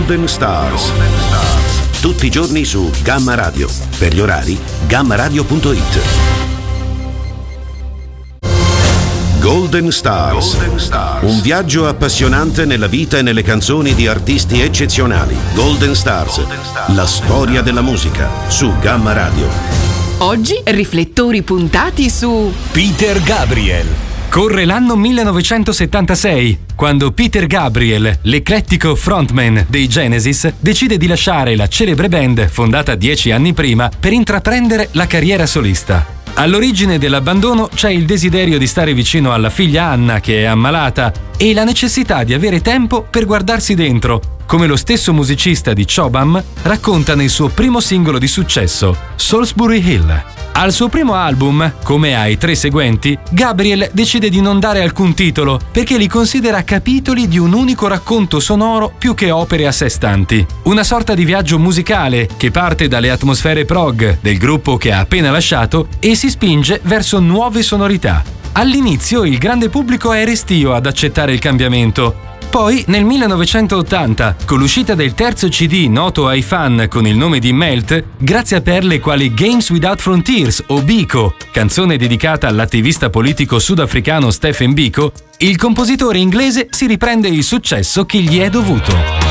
Golden Stars. Tutti i giorni su Gamma Radio. Per gli orari, gammaradio.it. Golden Stars. Un viaggio appassionante nella vita e nelle canzoni di artisti eccezionali. Golden Stars. La storia della musica su Gamma Radio. Oggi riflettori puntati su Peter Gabriel. Corre l'anno 1976, quando Peter Gabriel, l'eclettico frontman dei Genesis, decide di lasciare la celebre band fondata 10 anni prima per intraprendere la carriera solista. All'origine dell'abbandono c'è il desiderio di stare vicino alla figlia Anna, che è ammalata, e la necessità di avere tempo per guardarsi dentro, come lo stesso musicista di Chobham racconta nel suo primo singolo di successo, Salisbury Hill. Al suo primo album, come ai 3 seguenti, Gabriel decide di non dare alcun titolo perché li considera capitoli di un unico racconto sonoro più che opere a sé stanti. Una sorta di viaggio musicale che parte dalle atmosfere prog del gruppo che ha appena lasciato e si spinge verso nuove sonorità. All'inizio il grande pubblico è restio ad accettare il cambiamento. Poi, nel 1980, con l'uscita del terzo CD noto ai fan con il nome di Melt, grazie a perle quali Games Without Frontiers o Biko, canzone dedicata all'attivista politico sudafricano Stephen Biko, il compositore inglese si riprende il successo che gli è dovuto.